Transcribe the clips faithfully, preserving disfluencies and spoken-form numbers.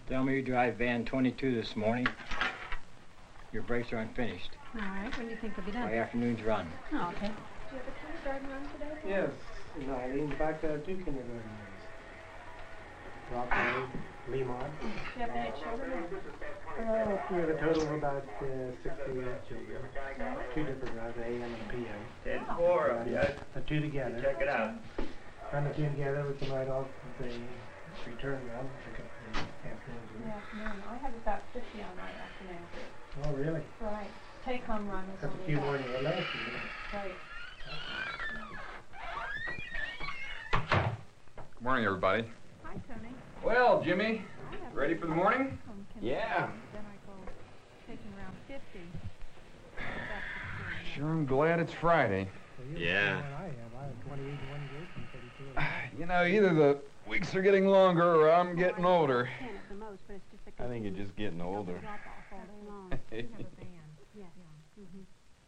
Tell me you drive van twenty-two this morning. Your brakes are unfinished. All right, when do you think they'll be done? By afternoon's run. Oh, okay. Did you have a kindergarten run today? Yes, and Eileen, in fact, I have two kindergarten runs. Rockaway, Lemont. Do you have any children? Uh, we have a total of about uh, sixty children. Two different runs, A M and P M. ten four, Uh, yes. The two together. Check it out. Run the two together, we can ride off the return run, pick up the afternoon. In the afternoon. I have about fifty on that afternoon. Oh, really? Right. Take-home run is That's a only few about- more than the last year. Right. Good morning, everybody. Hi, Tony. Well, Jimmy, I have ready for the morning? from Yeah. Then I go taking around fifty. Sure, I'm glad it's Friday. Well, you're Yeah. the same one I have. I have twenty-eight in one group and thirty-two in another. You know, either the weeks are getting longer or I'm getting older. ten at the most, but it's just a I think you're just getting older. drop off all day long. We have a van. Yeah. Yeah. Mm-hmm.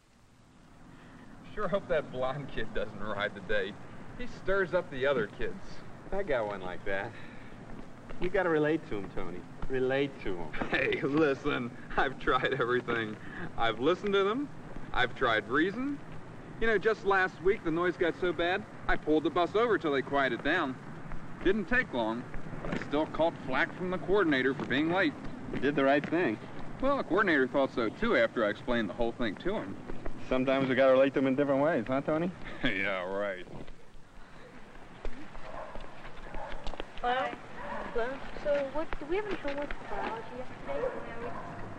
Sure hope that blonde kid doesn't ride today. He stirs up the other kids. I got one like that. You gotta relate to him, Tony. Relate to him. Hey, listen, I've tried everything. I've listened to them. I've tried reason. You know, just last week the noise got so bad, I pulled the bus over till they quieted down. Didn't take long, but I still caught flack from the coordinator for being late. You did the right thing. Well, the coordinator thought so too after I explained the whole thing to him. Sometimes we gotta relate to him in different ways, huh, Tony? Yeah, right. Well, well, so what, did we have any homework for biology yesterday?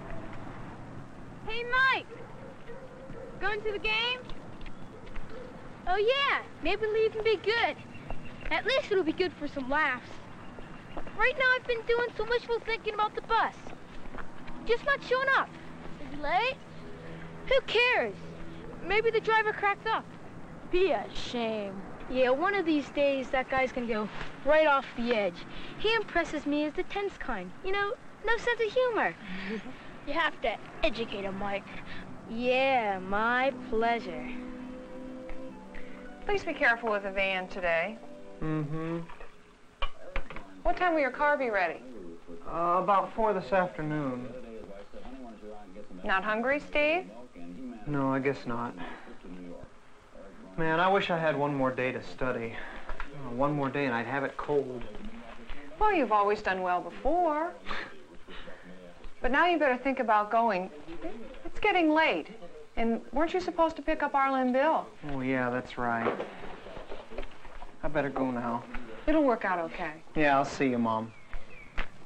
Hey, Mike! Going to the game? Oh, yeah. Maybe it'll even be good. At least it'll be good for some laughs. Right now, I've been doing so wishful thinking about the bus. Just not showing up. Is he late? Who cares? Maybe the driver cracked up. Be a shame. Yeah, one of these days, that guy's gonna go right off the edge. He impresses me as the tense kind. You know, no sense of humor. You have to educate him, Mike. Yeah, my pleasure. Please be careful with the van today. Mm-hmm. What time will your car be ready? Uh, about four this afternoon. Not hungry, Steve? No, I guess not. Man, I wish I had one more day to study. Uh, one more day and I'd have it cold. Well, you've always done well before. But now you better think about going. It's getting late. And weren't you supposed to pick up Arla and Bill? Oh, yeah, that's right. I better go now. It'll work out okay. Yeah, I'll see you, Mom.